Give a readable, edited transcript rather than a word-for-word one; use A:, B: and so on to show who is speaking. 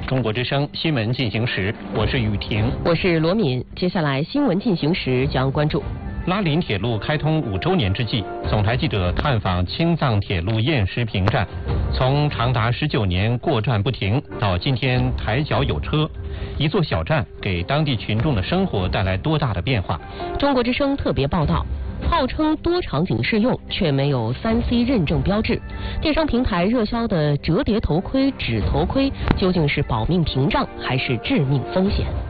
A: 中国之声新闻进行时，我是雨婷，
B: 我是罗敏。接下来新闻进行时将关注
A: 拉林铁路开通5周年之际，总台记者探访青藏铁路偃师坪站，从长达19年过站不停到今天抬脚有车，一座小站给当地群众的生活带来多大的变化？
B: 中国之声特别报道。号称多场景适用，却没有3C 认证标志。电商平台热销的折叠头盔、纸头盔，究竟是保命屏障还是致命风险？